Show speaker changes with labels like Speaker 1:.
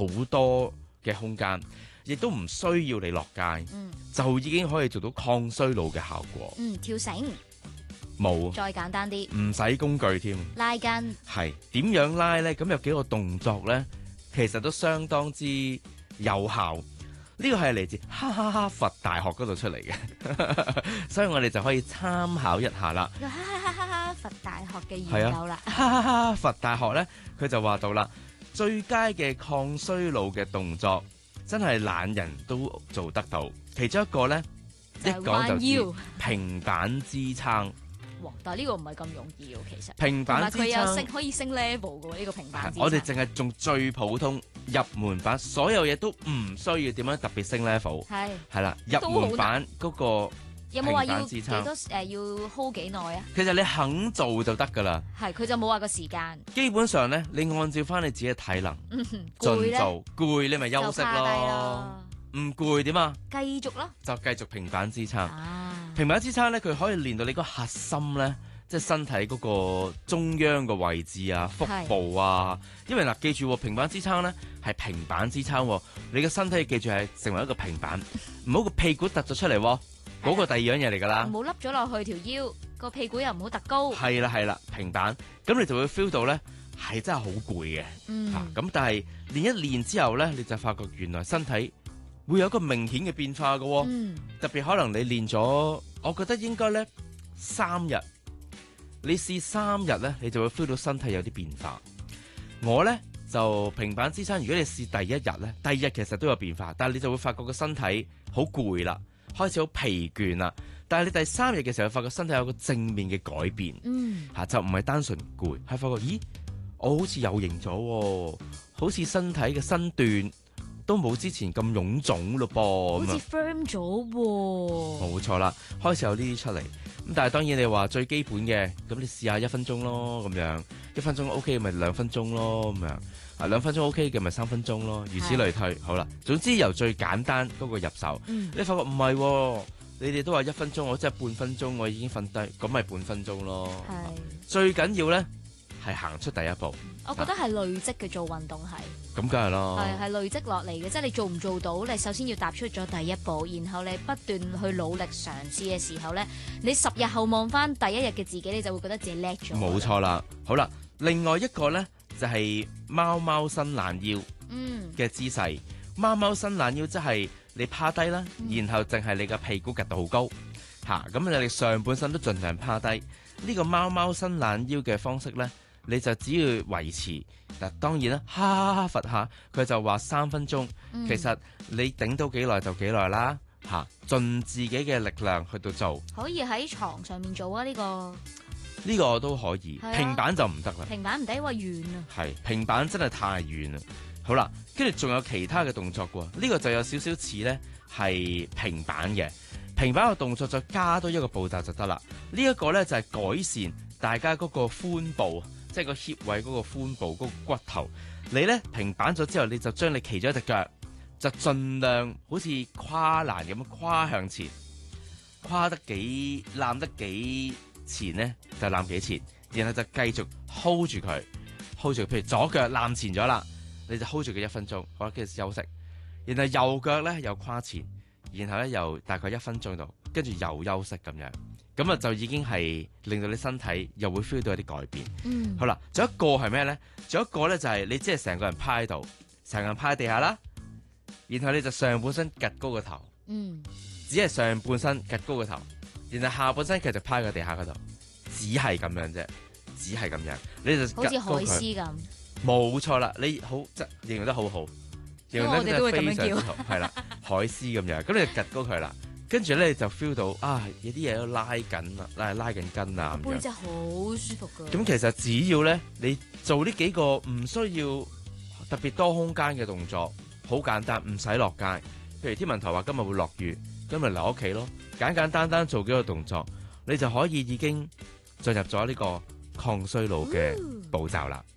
Speaker 1: 好多嘅空間，亦都唔需要你落街，就已經可以做到抗衰老嘅效果。
Speaker 2: 跳繩
Speaker 1: 冇，
Speaker 2: 再簡單啲，
Speaker 1: 唔使工具添。
Speaker 2: 拉筋
Speaker 1: 係點樣拉呢？咁有幾個動作呢，其實都相當之有效。呢個係嚟自哈佛大學嗰度出嚟嘅，所以我哋就可以參考一下啦。
Speaker 2: 哈佛大學嘅研究啦，
Speaker 1: 哈佛大學呢，佢就話到啦，最佳嘅抗衰老嘅動作，真係懶人都做得到。其中一個呢，一講就知平板支撐。
Speaker 2: 哇！但係呢個唔係咁容易喎，其實
Speaker 1: 平板支撐
Speaker 2: 佢有可以升 level 嘅喎，呢個平板支撐。
Speaker 1: 我哋淨係用最普通入門版，所有嘢都唔需要點樣特別升 level。係啦，入門版嗰個
Speaker 2: 有冇話要
Speaker 1: 幾
Speaker 2: 多要 hold 幾耐啊？
Speaker 1: 其實你肯做就得㗎啦。
Speaker 2: 係，佢就冇話個時間。
Speaker 1: 基本上咧，你按照翻你自己嘅體能，盡做攰你咪休息咯。唔攰點啊？
Speaker 2: 繼續咯，
Speaker 1: 就繼續平板支撐。平板支撐咧，佢可以練到你個核心咧，即係身體嗰個中央個位置啊、腹部啊。因為嗱，記住平板支撐咧係平板支撐，你嘅身體記住係成為一個平板，唔好個屁股突咗出嚟，嗰個第二樣嘢嚟㗎啦。
Speaker 2: 唔好凹咗落去條腰，個屁股又唔好突高。
Speaker 1: 係啦，平板，咁你就會 feel 到咧係真係好攰嘅。咁但係練一練之後咧，你就發覺原來身體會有一個明顯嘅變化嘅。特別可能你練咗，我覺得應該咧3日，你試3日咧，你就會 feel 到身體有啲變化。我咧就平板支撐，如果你試第一日咧，第二日其實都有變化，但係你就會發覺個身體好攰啦，開始好疲倦啦。但係你第3日嘅時候，發覺身體有個正面嘅改變，就唔係單純攰，係發覺咦，我好似有型咗，好似身體嘅身段都冇之前咁臃腫咯噃，
Speaker 2: 好似 firm 咗喎。
Speaker 1: 冇錯啦，開始有呢啲出嚟。咁但係當然你話最基本嘅，咁你試下1分鐘咯，咁樣1分鐘 OK 咪2分鐘咯，咁樣2分鐘 OK 嘅咪3分鐘咯，如此類推。好啦，總之由最簡單嗰個入手。你發覺唔係，你哋都話1分鐘，我真係半分鐘我已經瞓低，咁咪半分鐘咯。最緊要咧係行出第一步。
Speaker 2: 我覺得係累積嘅，做運動係。
Speaker 1: 咁梗係啦。
Speaker 2: 係累積落嚟嘅，即係你做唔做到，你首先要踏出咗第一步，然後你不斷去努力嘗試嘅時候咧，你10日後望翻第一日嘅自己，你就會覺得自己叻咗。冇
Speaker 1: 錯啦。好啦，另外一個咧就係貓貓伸懶腰嘅姿勢。貓貓伸懶腰即係你趴低啦，然後淨係你個屁股趌到好高嚇，咁你上半身都盡量趴低。呢個貓貓伸懶腰嘅方式咧，你就只要維持嗱，當然啦，哈佛下佢就話3分鐘，其實你頂到幾耐就幾耐啦嚇，盡自己嘅力量去到做。
Speaker 2: 可以喺床上面做啊，呢
Speaker 1: 個都可以，平板就唔得啦。
Speaker 2: 平板唔得，因為遠啊。
Speaker 1: 係平板真係太遠啦。好啦，跟住仲有其他嘅動作喎，呢個就有少少似咧係平板嘅。平板嘅動作再加多一個步驟就得啦。呢一個咧就係改善大家嗰個髖部，即係個 hip 位嗰個髖部嗰個骨頭。你咧平板咗之後，你就將你騎咗一隻腳，就盡量好似跨欄咁樣跨向前，跨得幾攬得幾前咧就攬幾前，然後就繼續 hold 住佢 ，hold 住。譬如左腳攬前咗啦，你就 hold 住佢1分鐘，好啦，跟住休息。然後右腳咧又跨前，然後咧又大概1分鐘度，跟住又休息咁樣。咁啊就已經係令到你身體又會 feel 到一啲改變。好啦，仲有一個係咩咧？仲有一個咧就係你即係成個人趴喺度，成個人趴喺地下啦，然後你就上半身趌高個頭，只係上半身趌高個頭，然後下半身繼續趴喺個地下嗰度，只係咁樣啫，只係咁樣，你就
Speaker 2: 好似海獅咁。
Speaker 1: 冇錯啦，你好即係形容得好好，形容得真係非常之好，係啦，海獅咁樣，咁你就趌高佢啦。跟住咧你就 feel 到有啲嘢都拉緊啦，拉緊筋啊咁樣。背
Speaker 2: 脊好舒服㗎。
Speaker 1: 咁其實只要咧你做呢幾個唔需要特別多空間嘅動作，好簡單，唔使落街。譬如天文台話今日會落雨，咁咪留屋企咯。簡簡單單做幾個動作，你就可以已經進入咗呢個抗衰老嘅步驟啦。